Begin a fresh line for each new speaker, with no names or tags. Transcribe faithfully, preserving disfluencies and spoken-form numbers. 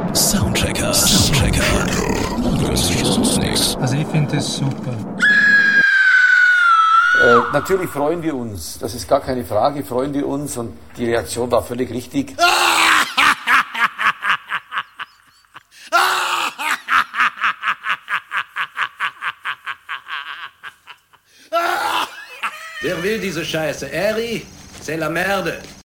Soundchecker. Soundchecker. Das ist sonst nichts.
Also ich finde das super.
Äh, natürlich freuen wir uns, das ist gar keine Frage, freuen wir uns und die Reaktion war völlig richtig.
Wer will diese Scheiße? Eri, c'est la merde.